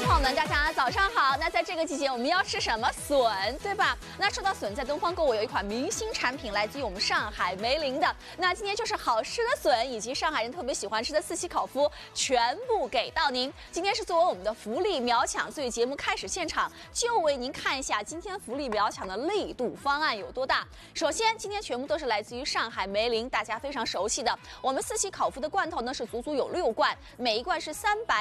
众朋友们，大家早上好。那在这个季节，我们要吃什么？笋，对吧？那说到笋，在东方购物有一款明星产品，来自于我们上海梅林的。那今天就是好吃的笋，以及上海人特别喜欢吃的四喜烤麸，全部给到您。今天是作为我们的福利秒抢，所以节目开始现场就为您看一下今天福利秒抢的力度方案有多大。首先，今天全部都是来自于上海梅林，大家非常熟悉的。我们四喜烤麸的罐头呢是足足有6罐，每一罐是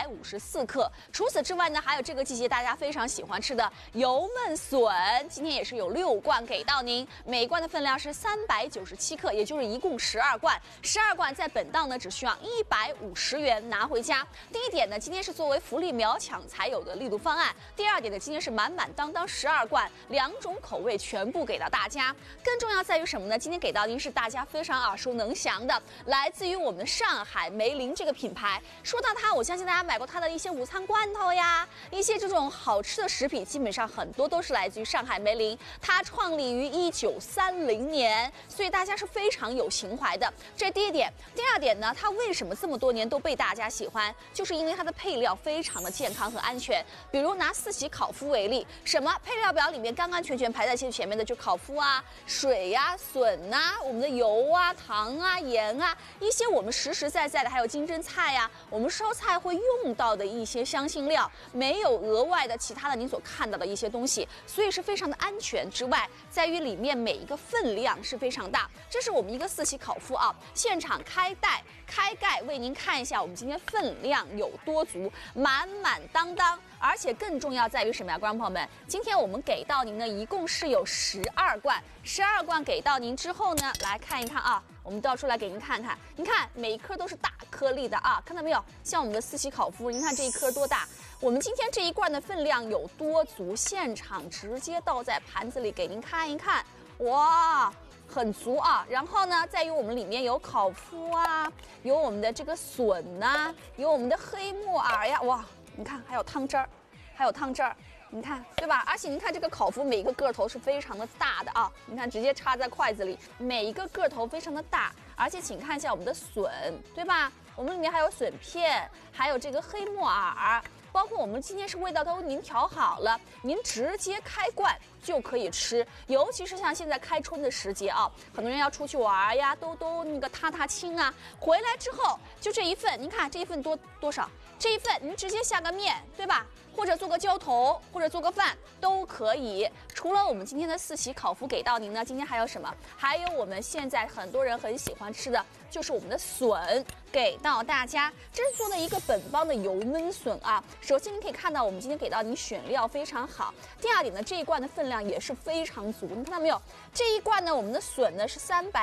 354克。除此之外呢，还有这个季节大家非常喜欢吃的油焖笋，今天也是有6罐给到您，每一罐的分量是397克，也就是一共12罐。12罐在本档呢只需要150元拿回家。第一点呢，今天是作为福利秒抢才有的力度方案。第二点呢，今天是满满当当12罐，2种口味全部给到大家。更重要在于什么呢？今天给到您是大家非常耳熟能详的，来自于我们的上海梅林这个品牌。说到它，我相信大家买过它的一些午餐罐头呀，一些这种好吃的食品，基本上很多都是来自于上海梅林。它创立于1930年，所以大家是非常有情怀的。这是第一点。第二点呢，它为什么这么多年都被大家喜欢？就是因为它的配料非常的健康和安全。比如拿四喜烤麸为例，什么配料表里面干全排在前面的就烤麸啊、水呀、笋啊、我们的油啊、糖啊、盐啊，一些我们实实在在的，还有金针菜呀，我们烧菜会用到的一些香辛料，没有额外的其他的您所看到的一些东西，所以是非常的安全。之外，在于里面每一个分量是非常大。这是我们一个四喜烤麸啊，现场开盖为您看一下我们今天分量有多足，满满当当。而且更重要在于什么呀，观众朋友们？今天我们给到您呢，一共是有12罐，12罐给到您之后呢，来看一看啊，我们倒出来给您看看，您看每一颗都是大颗粒的啊，看到没有？像我们的四喜烤麸，您看这一颗多大？我们今天这一罐的分量有多足？现场直接倒在盘子里给您看一看，哇！很足啊，然后呢，在于我们里面有烤麸啊，有我们的这个笋呐，有我们的黑木耳呀，哇，你看还有汤汁儿，你看对吧？而且您看这个烤麸每一个个头是非常的大的啊，你看直接插在筷子里，每一个个头非常的大，而且请看一下我们的笋，对吧？我们里面还有笋片，还有这个黑木耳。包括我们今天是味道都您调好了，您直接开罐就可以吃。尤其是像现在开春的时节啊，很多人要出去玩呀，都那个踏青啊，回来之后就这一份，您看这一份多少？这一份您直接下个面，对吧？或者做个浇头，或者做个饭都可以。除了我们今天的四喜烤麸给到您呢，今天还有什么？还有我们现在很多人很喜欢吃的，就是我们的笋给到大家。这是做的一个本帮的油焖笋啊。首先您可以看到，我们今天给到您选料非常好。第二点呢，这一罐的分量也是非常足，你看到没有？这一罐呢，我们的笋呢是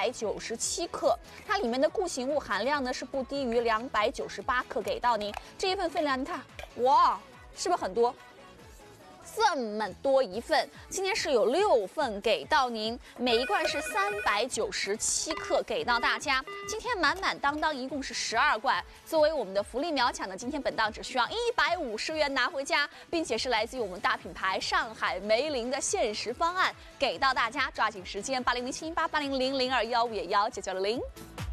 397克，它里面的固形物含量呢是不低于298克给到您。这一份分量，你看，哇！是不是很多？这么多一份，今天是有6份给到您，每一罐是397克给到大家。今天满满当当一共是12罐，作为我们的福利秒抢呢，今天本档只需要150元拿回家，并且是来自于我们大品牌上海梅林的限时方案给到大家，抓紧时间80071880000215也1990。